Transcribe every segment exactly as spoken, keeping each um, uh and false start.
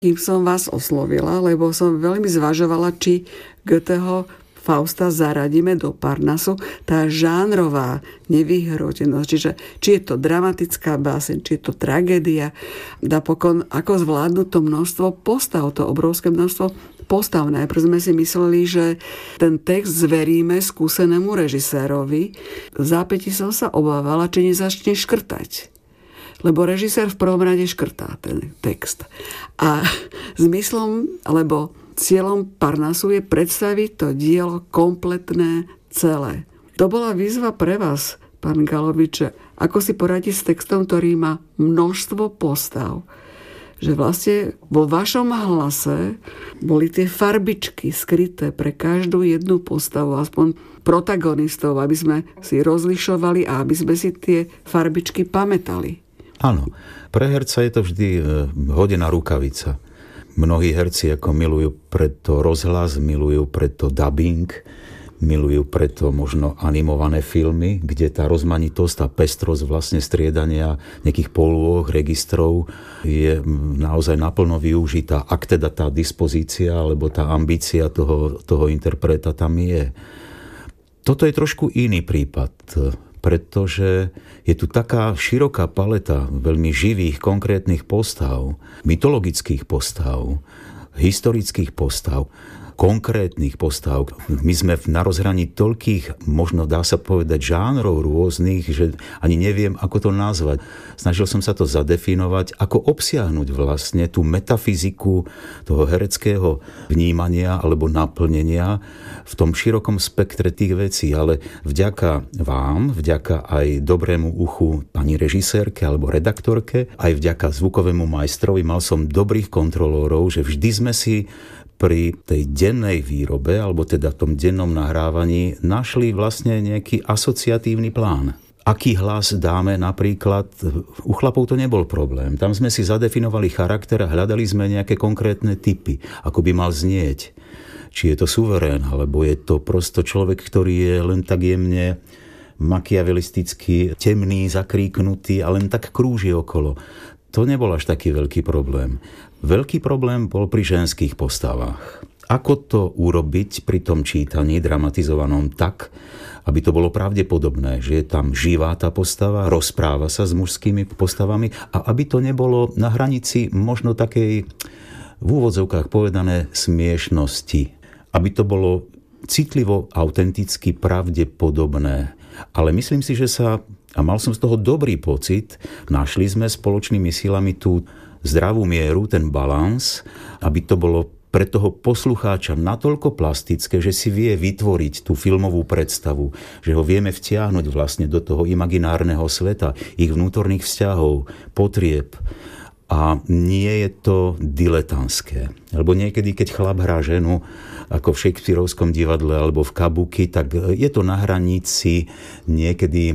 kým som vás oslovila, lebo som veľmi zvažovala, či Goetheho Fausta zaradíme do Parnasu, tá žánrová nevyhrotenosť, čiže či je to dramatická báseň, či je to tragédia, napokon ako zvládnuť to množstvo postav, to obrovské množstvo postav. Najprv sme si mysleli, že ten text zveríme skúsenému režisérovi. V zápäti som sa obávala, či nezačne škrtať. Lebo režisér v prvom rade škrtá ten text. A zmyslom, alebo cieľom Parnasu je predstaviť to dielo kompletné celé. To bola výzva pre vás, pán Galovič, ako si poradiť s textom, ktorý má množstvo postav. Že vlastne vo vašom hlase boli tie farbičky skryté pre každú jednu postavu, aspoň protagonistov, aby sme si rozlišovali a aby sme si tie farbičky pamätali. Áno, pre herca je to vždy hodená rukavica. Mnohí herci ako milujú preto rozhlas, milujú preto dubbing, milujú preto možno animované filmy, kde tá rozmanitosť, tá pestrosť vlastne striedania nejakých polôch, registrov je naozaj naplno využitá, ak teda tá dispozícia alebo tá ambícia toho, toho interpreta tam je. Toto je trošku iný prípad, pretože je tu taká široká paleta veľmi živých, konkrétnych postav, mytologických postav, historických postav, konkrétnych postav. My sme na rozhraní toľkých, možno dá sa povedať, žánrov rôznych, že ani neviem, ako to nazvať. Snažil som sa to zadefinovať, ako obsiahnuť vlastne tú metafyziku toho hereckého vnímania alebo naplnenia v tom širokom spektre tých vecí. Ale vďaka vám, vďaka aj dobrému uchu pani režisérke alebo redaktorke, aj vďaka zvukovému majstrovi mal som dobrých kontrolórov, že vždy sme si pri tej dennej výrobe, alebo teda tom dennom nahrávaní, našli vlastne nejaký asociatívny plán. Aký hlas dáme napríklad, u chlapov to nebol problém. Tam sme si zadefinovali charakter a hľadali sme nejaké konkrétne typy, ako by mal znieť. Či je to suverén, alebo je to prosto človek, ktorý je len tak jemne makiavelisticky temný, zakríknutý a len tak krúži okolo. To nebol až taký veľký problém. Veľký problém bol pri ženských postavách. Ako to urobiť pri tom čítaní dramatizovanom tak, aby to bolo pravdepodobné, že je tam živá tá postava, rozpráva sa s mužskými postavami a aby to nebolo na hranici možno takej, v úvodzovkách povedané, smiešnosti. Aby to bolo citlivo, autenticky pravdepodobné. Ale myslím si, že sa, a mal som z toho dobrý pocit, našli sme spoločnými silami tú zdravú mieru, ten balans, aby to bolo pre toho poslucháča natoľko plastické, že si vie vytvoriť tú filmovú predstavu, že ho vieme vtiahnuť vlastne do toho imaginárneho sveta, ich vnútorných vzťahov, potrieb. A nie je to diletantské. Lebo niekedy, keď chlap hrá ženu, ako v Shakespearovskom divadle alebo v kabuki, tak je to na hranici niekedy,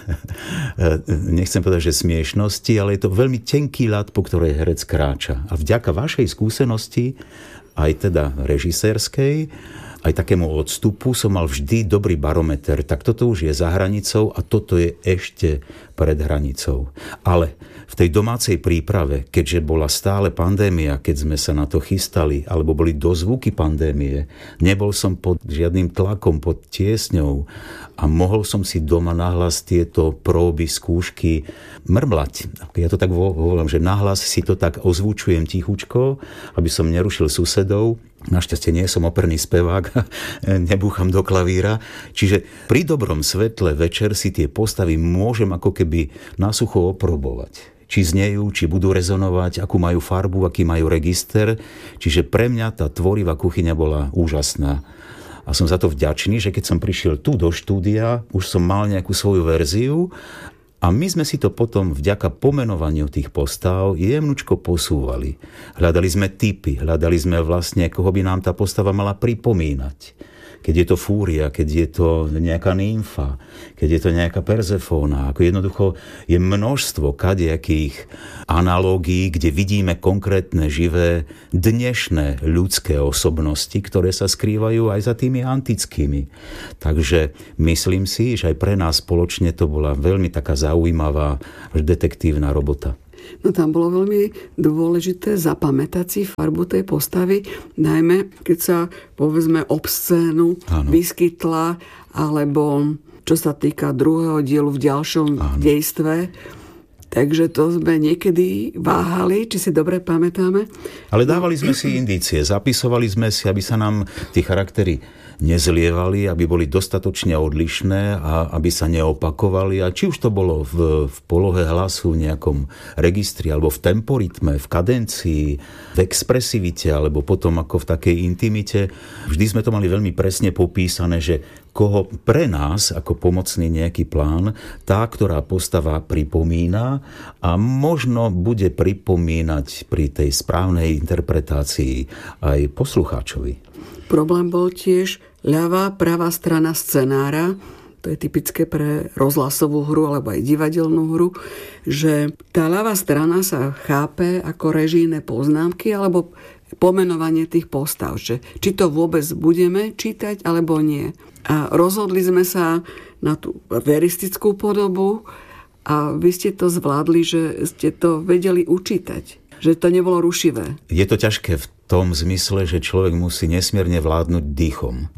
nechcem povedať, že smiešnosti, ale je to veľmi tenký ľad, po ktorej herec kráča. A vďaka vašej skúsenosti, aj teda režisérskej, aj takému odstupu som mal vždy dobrý barometer. Tak toto už je za hranicou a toto je ešte pred hranicou. Ale v tej domácej príprave, keďže bola stále pandémia, keď sme sa na to chystali, alebo boli dozvuky pandémie, nebol som pod žiadnym tlakom, pod tiesňou a mohol som si doma nahlas tieto próby, skúšky mrmlať. Ja to tak volám, že nahlas si to tak ozvučujem tichučko, aby som nerušil susedov. Našťastie nie som operný spevák, nebúcham do klavíra. Čiže pri dobrom svetle večer si tie postavy môžem ako keby nasucho oprobovať. Či znejú, či budú rezonovať, akú majú farbu, aký majú register. Čiže pre mňa tá tvorivá kuchyňa bola úžasná. A som za to vďačný, že keď som prišiel tu do štúdia, už som mal nejakú svoju verziu. A my sme si to potom vďaka pomenovaniu tých postav jemnučko posúvali. Hľadali sme typy, hľadali sme vlastne, koho by nám tá postava mala pripomínať. Keď je to fúria, keď je to nejaká nymfa, keď je to nejaká Perzefóna. Ako jednoducho je množstvo kadejakých analógií, kde vidíme konkrétne živé dnešné ľudské osobnosti, ktoré sa skrývajú aj za tými antickými. Takže myslím si, že aj pre nás spoločne to bola veľmi taká zaujímavá detektívna robota. No tam bolo veľmi dôležité zapamätať si farbu tej postavy, najmä keď sa, povedzme, obscénu Áno. vyskytla, alebo čo sa týka druhého dielu v ďalšom Áno. dejstve. Takže to sme niekedy váhali, či si dobre pamätáme. Ale dávali sme si indície, zapisovali sme si, aby sa nám tí charaktery nezlievali, aby boli dostatočne odlišné a aby sa neopakovali. A či už to bolo v, v polohe hlasu, v nejakom registri, alebo v temporitme, v kadencii, v expresivite, alebo potom ako v takej intimite, vždy sme to mali veľmi presne popísané, že koho pre nás, ako pomocný nejaký plán, tá, ktorá postava pripomína a možno bude pripomínať pri tej správnej interpretácii aj poslucháčovi. Problém bol tiež ľavá, pravá strana scenára, to je typické pre rozhlasovú hru alebo aj divadelnú hru, že tá ľavá strana sa chápe ako režijné poznámky alebo pomenovanie tých postav, že či to vôbec budeme čítať alebo nie. A rozhodli sme sa na tú veristickú podobu a vy ste to zvládli, že ste to vedeli učítať, že to nebolo rušivé. Je to ťažké v tom zmysle, že človek musí nesmierne vládnuť dýchom.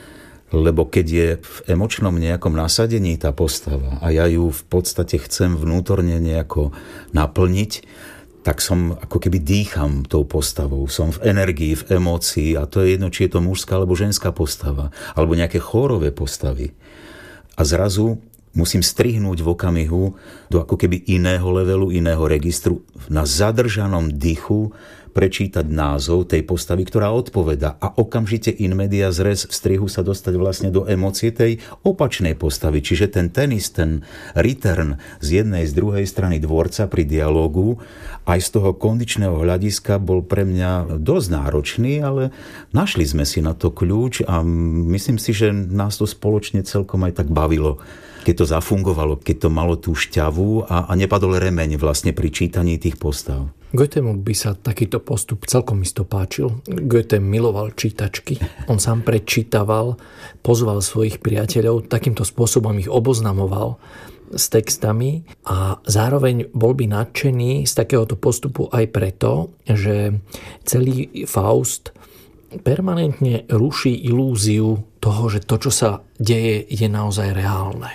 Lebo keď je v emočnom nejakom nasadení tá postava a ja ju v podstate chcem vnútorne nejako naplniť, tak som ako keby dýcham tou postavou. Som v energii, v emócii a to je jedno, či je to mužská alebo ženská postava. Alebo nejaké chórové postavy. A zrazu musím strihnúť v okamihu do ako keby iného levelu, iného registru, na zadržanom dychu prečítať názov tej postavy, ktorá odpoveda a okamžite in medias res v strihu sa dostať vlastne do emócie tej opačnej postavy. Čiže ten tenis, ten return z jednej, z druhej strany dvorca pri dialógu aj z toho kondičného hľadiska bol pre mňa dosť náročný, ale našli sme si na to kľúč a myslím si, že nás to spoločne celkom aj tak bavilo, keď to zafungovalo, keď to malo tú šťavu a, a nepadol remeň vlastne pri čítaní tých postav. Goethemu by sa takýto postup celkom isto páčil. Goethe miloval čítačky. On sám prečítaval, pozval svojich priateľov, takýmto spôsobom ich oboznamoval s textami a zároveň bol by nadšený z takéhoto postupu aj preto, že celý Faust permanentne ruší ilúziu toho, že to, čo sa deje, je naozaj reálne.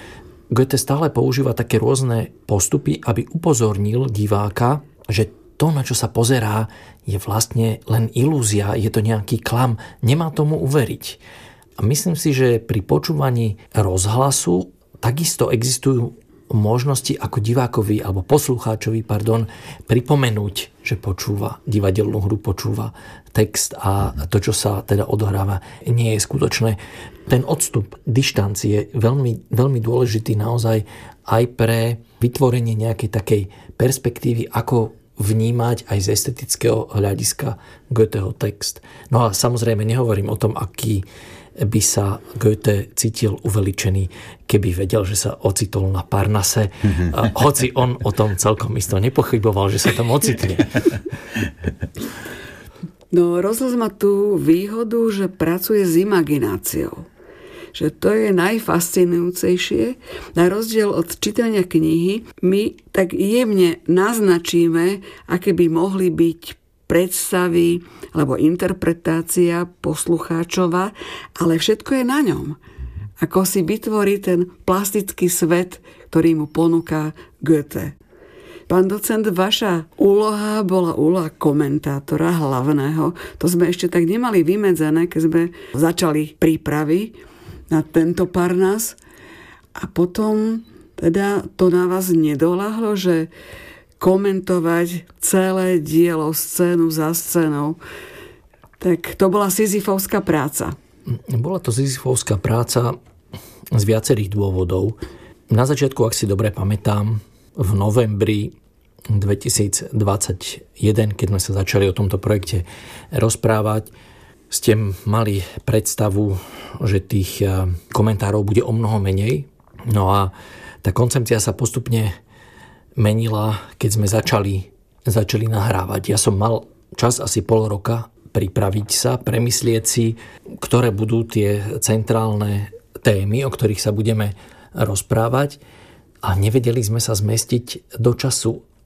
Goethe stále používa také rôzne postupy, aby upozornil diváka, že to, na čo sa pozerá, je vlastne len ilúzia, je to nejaký klam, nemá tomu uveriť. A myslím si, že pri počúvaní rozhlasu takisto existujú možnosti ako divákovi alebo poslucháčovi, pardon, pripomenúť, že počúva divadelnú hru, počúva text a to, čo sa teda odohráva, nie je skutočné. Ten odstup, dištanc je veľmi, veľmi dôležitý naozaj aj pre vytvorenie nejakej takej perspektívy, ako vnímať aj z estetického hľadiska Goetheho text. No a samozrejme nehovorím o tom, aký by sa Goethe cítil uveličený, keby vedel, že sa ocitol na Parnase. Mm-hmm. Hoci on o tom celkom isto nepochyboval, že sa tam ocitne. No, rozhlas má tú výhodu, že pracuje s imagináciou. Že to je najfascinujúcejšie. Na rozdiel od čítania knihy, my tak jemne naznačíme, aké by mohli byť predstavy alebo interpretácia poslucháčova, ale všetko je na ňom. Ako si vytvorí ten plastický svet, ktorý mu ponúka Goethe. Pán docent, vaša úloha bola úloha komentátora hlavného. To sme ešte tak nemali vymedzené, keď sme začali prípravy na tento Parnas. A potom teda to na vás nedoľahlo, že komentovať celé dielo, scénu za scénou. Tak to bola sisyfovská práca. Bola to sisyfovská práca z viacerých dôvodov. Na začiatku, ak si dobre pamätám, v novembri dvetisícdvadsaťjeden, keď sme sa začali o tomto projekte rozprávať, ste mali predstavu, že tých komentárov bude o mnoho menej. No a tá koncepcia sa postupne menila, keď sme začali, začali nahrávať. Ja som mal čas asi pol roka pripraviť sa, premyslieť si, ktoré budú tie centrálne témy, o ktorých sa budeme rozprávať, a nevedeli sme sa zmestiť do času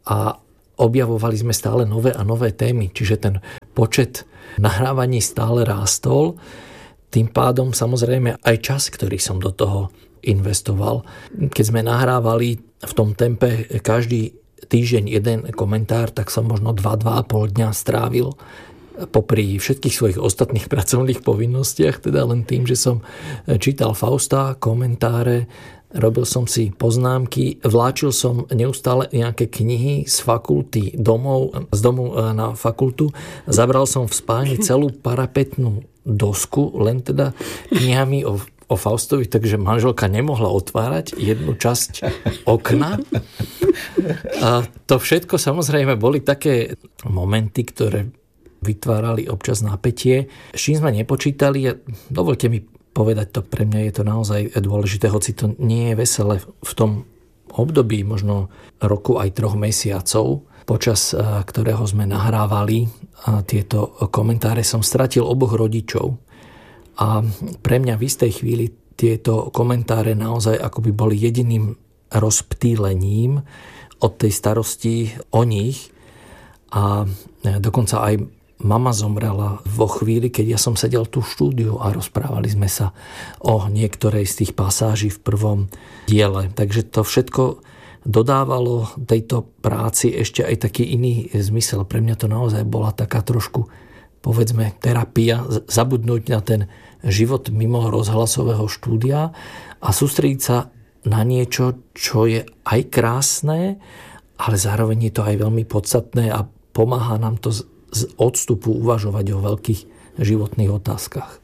a objavovali sme stále nové a nové témy, čiže ten počet nahrávaní stále rástol. Tým pádom samozrejme aj čas, ktorý som do toho investoval. Keď sme nahrávali v tom tempe každý týždeň jeden komentár, tak som možno dva, dva a pol dňa strávil popri všetkých svojich ostatných pracovných povinnostiach, teda len tým, že som čítal Fausta, komentáre, robil som si poznámky, vláčil som neustále nejaké knihy z fakulty domov, z domu na fakultu. Zabral som v spálni celú parapetnú dosku, len teda knihami o, o Faustovi, takže manželka nemohla otvárať jednu časť okna. A to všetko samozrejme boli také momenty, ktoré vytvárali občas napätie. S čím sme nepočítali, a dovolte mi povedať to, pre mňa je to naozaj dôležité, hoci to nie je veselé v tom období, možno roku aj troch mesiacov, počas ktorého sme nahrávali tieto komentáre, som stratil oboch rodičov. A pre mňa v istej chvíli tieto komentáre naozaj akoby boli jediným rozptýlením od tej starosti o nich. A dokonca aj mama zomrela vo chvíli, keď ja som sedel tu v štúdiu a rozprávali sme sa o niektorej z tých pasáží v prvom diele. Takže to všetko dodávalo tejto práci ešte aj taký iný zmysel. Pre mňa to naozaj bola taká trošku, povedzme, terapia, zabudnúť na ten život mimo rozhlasového štúdia a sústrediť sa na niečo, čo je aj krásne, ale zároveň je to aj veľmi podstatné a pomáha nám to z odstupu uvažovať o veľkých životných otázkach.